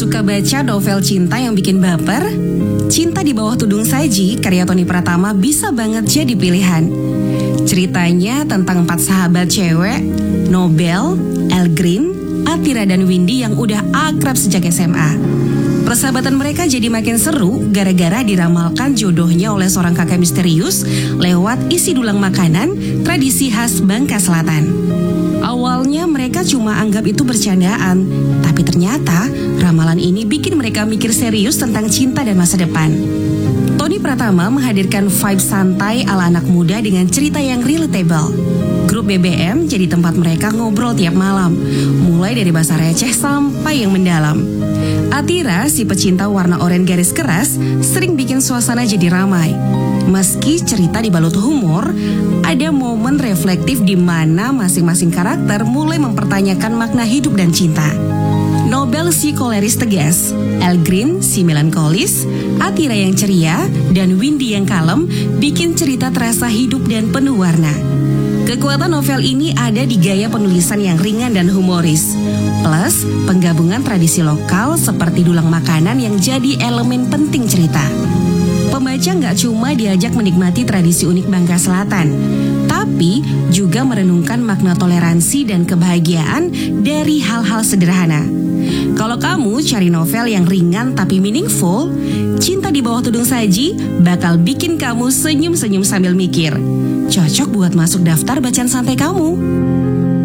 Suka baca novel cinta yang bikin baper? Cinta di Bawah Tudung Saji karya Tony Pratama bisa banget jadi pilihan. Ceritanya tentang 4 sahabat cewek, Nobel, Elgreen, Atira dan Windy yang udah akrab sejak SMA. Persahabatan mereka jadi makin seru gara-gara diramalkan jodohnya oleh seorang kakek misterius lewat isi dulang makanan tradisi khas Bangka Selatan. Awalnya mereka cuma anggap itu bercandaan, tapi ternyata ramalan ini bikin mereka mikir serius tentang cinta dan masa depan. Tony Pratama menghadirkan vibe santai ala anak muda dengan cerita yang relatable. Grup BBM jadi tempat mereka ngobrol tiap malam, mulai dari bahasa receh sampai yang mendalam. Atira, si pecinta warna oranye garis keras, sering bikin suasana jadi ramai. Meski cerita dibalut humor, ada momen reflektif di mana masing-masing karakter mulai mempertanyakan makna hidup dan cinta. Nobel si koleris tegas, Elgreen si melankolis, Atira yang ceria, dan Windy yang kalem bikin cerita terasa hidup dan penuh warna. Kekuatan novel ini ada di gaya penulisan yang ringan dan humoris, plus penggabungan tradisi lokal seperti dulang makanan yang jadi elemen penting cerita. Pembaca nggak cuma diajak menikmati tradisi unik Bangka Selatan, tapi juga merenungkan makna toleransi dan kebahagiaan dari hal-hal sederhana. Kalau kamu cari novel yang ringan tapi meaningful, Cinta di Bawah Tudung Saji bakal bikin kamu senyum-senyum sambil mikir. Cocok buat masuk daftar bacaan santai kamu.